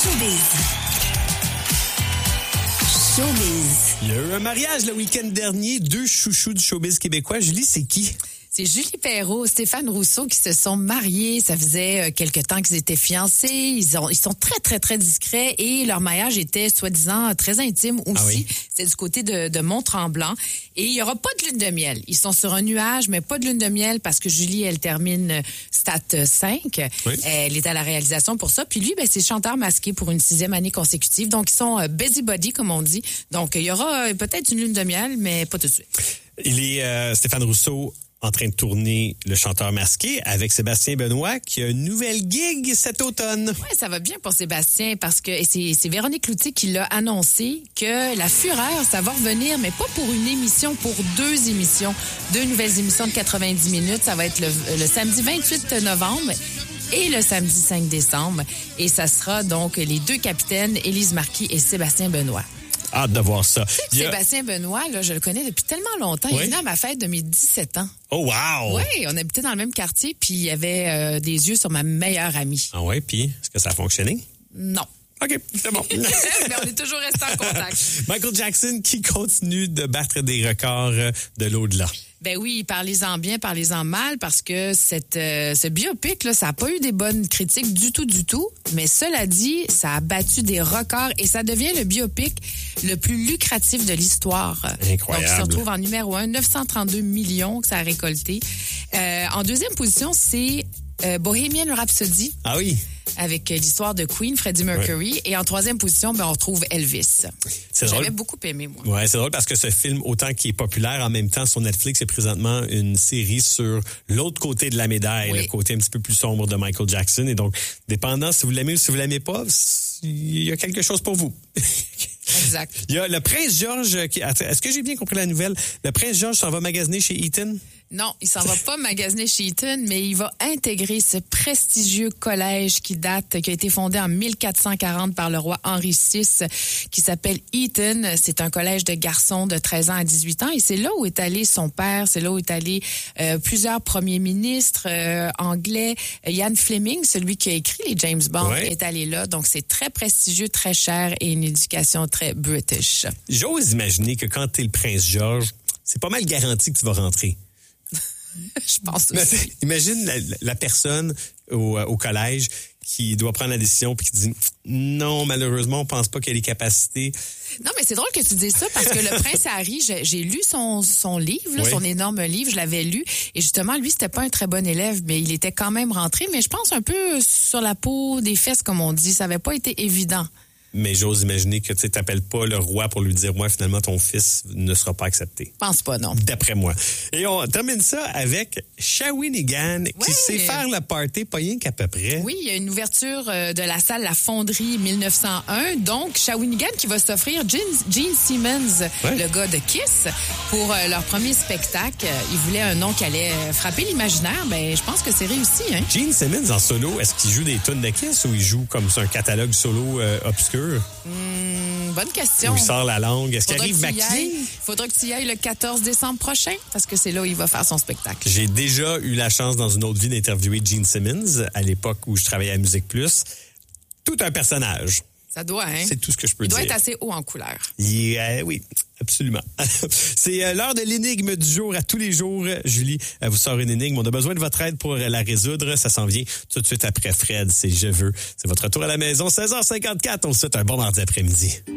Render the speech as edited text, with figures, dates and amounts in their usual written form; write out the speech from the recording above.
Showbiz. Il y a eu un mariage le week-end dernier, 2 chouchous du showbiz québécois. Julie, c'est qui? C'est Julie Perrault, Stéphane Rousseau qui se sont mariés. Ça faisait quelque temps qu'ils étaient fiancés. Ils sont très, très, très discrets et leur mariage était, soi-disant, très intime aussi. Ah oui? C'est du côté de Mont-Tremblant. Et il n'y aura pas de lune de miel. Ils sont sur un nuage, mais pas de lune de miel parce que Julie, elle termine stat 5. Oui. Elle est à la réalisation pour ça. Puis lui, c'est chanteur masqué pour une 6e année consécutive. Donc, ils sont busybody, comme on dit. Donc, il y aura peut-être une lune de miel, mais pas tout de suite. Il est Stéphane Rousseau en train de tourner Le chanteur masqué avec Sébastien Benoît qui a une nouvelle gig cet automne. Oui, ça va bien pour Sébastien parce que c'est Véronique Cloutier qui l'a annoncé que La Fureur, ça va revenir, mais pas pour une émission, pour 2 émissions. 2 nouvelles émissions de 90 minutes. Ça va être le samedi 28 novembre et le samedi 5 décembre. Et ça sera donc les 2 capitaines, Élise Marquis et Sébastien Benoît. Hâte de voir ça. Sébastien Benoît, là, je le connais depuis tellement longtemps. Oui? Il est venu à ma fête de mes 17 ans. Oh, wow! Oui, on habitait dans le même quartier, puis il avait des yeux sur ma meilleure amie. Ah ouais, puis est-ce que ça a fonctionné? Non. OK, c'est bon. Mais on est toujours restés en contact. Michael Jackson qui continue de battre des records de l'au-delà. Ben oui, parlez-en bien, parlez-en mal, parce que ce biopic, là, ça n'a pas eu des bonnes critiques du tout. Mais cela dit, ça a battu des records et ça devient le biopic le plus lucratif de l'histoire. Incroyable. Donc, il se retrouve en numéro 1, 932 millions que ça a récolté. En deuxième position, c'est Bohemian Rhapsody. Ah oui? Avec l'histoire de Queen, Freddie Mercury. Ouais. Et en 3e position, on retrouve Elvis. J'avais beaucoup aimé, moi. Ouais, c'est drôle parce que ce film, autant qu'il est populaire, en même temps, sur Netflix, c'est présentement une série sur l'autre côté de la médaille, oui. Le côté un petit peu plus sombre de Michael Jackson. Et donc, dépendant si vous l'aimez ou si vous l'aimez pas, il y a quelque chose pour vous. Exact. Il y a le prince George qui... Est-ce que j'ai bien compris la nouvelle? Le prince George s'en va magasiner chez Eton? Non, il s'en va pas magasiner chez Eton, mais il va intégrer ce prestigieux collège qui a été fondé en 1440 par le roi Henri VI, qui s'appelle Eton. C'est un collège de garçons de 13 ans à 18 ans et c'est là où est allé son père, c'est là où est allé plusieurs premiers ministres anglais. Ian Fleming, celui qui a écrit les James Bond, ouais. Est allé là. Donc c'est très prestigieux, très cher et une éducation très british. J'ose imaginer que quand t'es le prince George, c'est pas mal garanti que tu vas rentrer. Je pense aussi. Imagine la personne au collège qui doit prendre la décision puis qui dit non, malheureusement, on pense pas qu'elle ait les capacités. Non, mais c'est drôle que tu dises ça parce que le prince Harry, j'ai lu son livre, là, oui. Son énorme livre, je l'avais lu et justement, lui, c'était pas un très bon élève, mais il était quand même rentré, mais je pense un peu sur la peau des fesses, comme on dit. Ça avait pas été évident. Mais j'ose imaginer que tu t'appelles pas le roi pour lui dire, moi, finalement, ton fils ne sera pas accepté. Je pense pas, non. D'après moi. Et on termine ça avec Shawinigan, qui sait faire le party, pas rien qu'à peu près. Oui, il y a une ouverture de la salle La Fonderie 1901. Donc, Shawinigan qui va s'offrir Gene Simmons, le gars de Kiss, pour leur premier spectacle. Ils voulaient un nom qui allait frapper l'imaginaire. Ben, je pense que c'est réussi, hein. Gene Simmons en solo, est-ce qu'il joue des tunes de Kiss ou il joue comme un catalogue solo obscur? Bonne question. Où il sort la langue. Est-ce qu'il arrive maquillé? Faudra que tu y ailles le 14 décembre prochain parce que c'est là où il va faire son spectacle. J'ai déjà eu la chance dans une autre vie d'interviewer Gene Simmons à l'époque où je travaillais à Musique Plus. Tout un personnage. Ça doit, hein? C'est tout ce que je peux dire. Il doit être assez haut en couleur. Oui, absolument. C'est l'heure de l'énigme du jour. À tous les jours, Julie vous sort une énigme. On a besoin de votre aide pour la résoudre. Ça s'en vient tout de suite après Fred. C'est Je veux. C'est votre retour à la maison, 16h54. On vous souhaite un bon mardi après-midi.